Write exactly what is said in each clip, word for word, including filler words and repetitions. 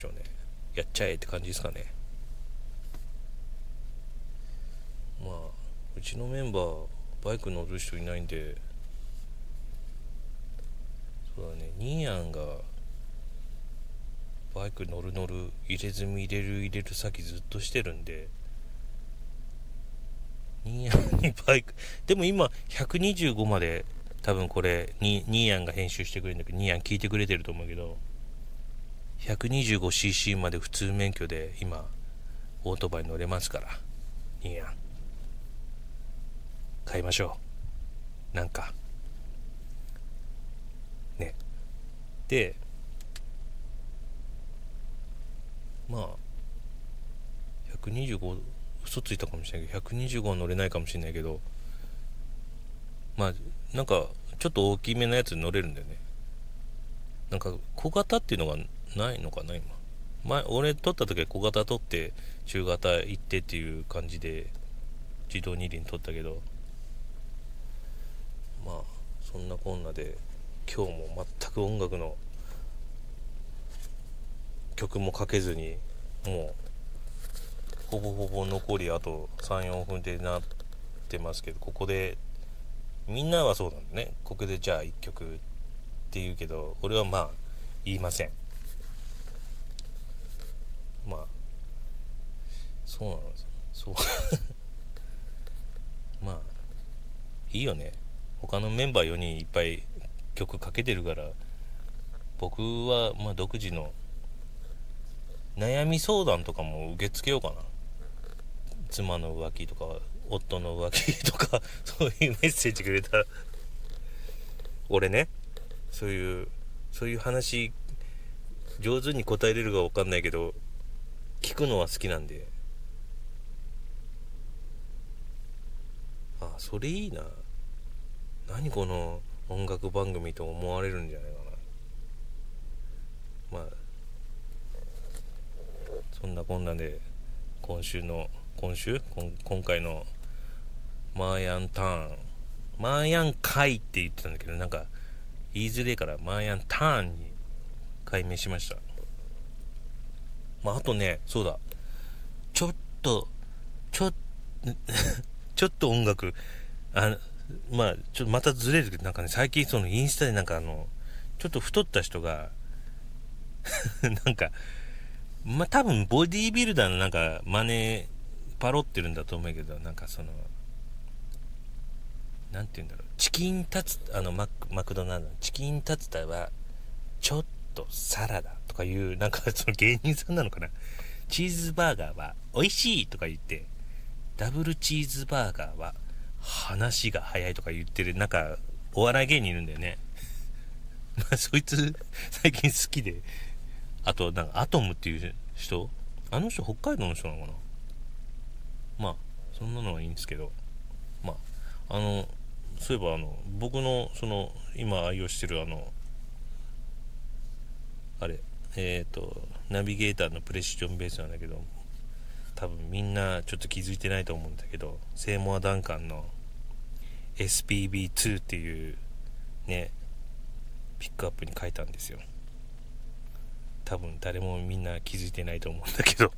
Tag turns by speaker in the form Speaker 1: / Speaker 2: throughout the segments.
Speaker 1: しょうね。やっちゃえって感じですかね。まあうちのメンバーバイク乗る人いないんで、そうだね、ニーヤンがバイク乗る乗る入れ墨入れる入れる先ずっとしてるんで、ニーヤンにバイクでも今ひゃくにじゅうごまで多分これニーヤンが編集してくれるんだけど、ニーヤン聞いてくれてると思うけど、 ひゃくにじゅうごシーシー まで普通免許で今オートバイ乗れますから、ニーヤン買いましょう、なんかね。でまあひゃくにじゅうご、嘘ついたかもしれないけどひゃくにじゅうごは乗れないかもしれないけど、まあなんかちょっと大きめのやつ乗れるんだよね。なんか小型っていうのがないのかな今。前俺取った時は小型取って中型行ってっていう感じで自動二輪取ったけど、まあそんなこんなで今日も全く音楽の曲もかけずに、もうほぼほぼ残りあとさん、よんぷんでなってますけど、ここでみんなはそうなんだね、ここでじゃあいっきょくって言うけど、俺はまあ言いません。まあそうなんですよ。そうまあいいよね、他のメンバーよにんいっぱい曲かけてるから、僕はまあ独自の悩み相談とかも受け付けようかな。妻の浮気とか夫の浮気とかそういうメッセージくれたら、俺ね、そういうそういう話上手に答えれるか分かんないけど聞くのは好きなんで、あそれいいな、何この音楽番組と思われるんじゃないかな。まあそんなこんなで今週の今週今回のマーヤンターン、マーヤン会って言ってたんだけど、なんか言いづれえからマーヤンターンに改名しました。まああとね、そうだ、ちょっとちょちょっと音楽、あまあちょっとまたずれるけど、なんかね最近そのインスタでなんかあのちょっと太った人がなんかまあ多分ボディービルダーのなんか真似パロってるんだと思うけど、なんかそのなんて言うんだろう、チキンタツあのマクマクドナルドのチキンタツタはちょっとサラダとかいう、なんかその芸人さんなのかな、チーズバーガーは美味しいとか言って、ダブルチーズバーガーは話が早いとか言ってる、なんかお笑い芸人いるんだよね。まあそいつ最近好きで、あとなんかアトムっていう人、あの人北海道の人なのかな。まあそんなのはいいんですけど、まああのそういえばあの僕のその今愛用してるあのあれえっ、ー、とナビゲーターのプレシジョンベースなんだけど、多分みんなちょっと気づいてないと思うんだけど、セイモア・ダンカンの エスピービーツー っていうねピックアップに書いたんですよ。多分誰もみんな気づいてないと思うんだけど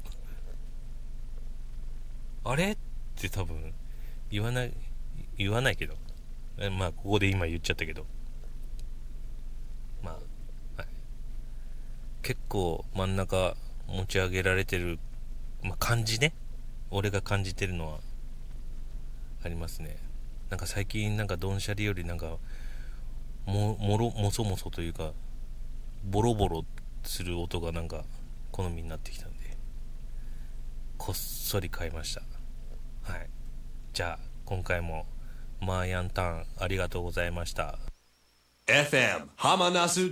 Speaker 1: あれって多分言わない言わないけど、まあここで今言っちゃったけど、まあ、はい、結構真ん中持ち上げられてる、まあ、感じね、俺が感じてるのはありますね。なんか最近なんかドンシャリよりなんかももろもそもそというかボロボロする音がなんか好みになってきたんで、こっそり買いました。はい、じゃあ今回もマーヤンターンありがとうございました。
Speaker 2: エフエム ハマナス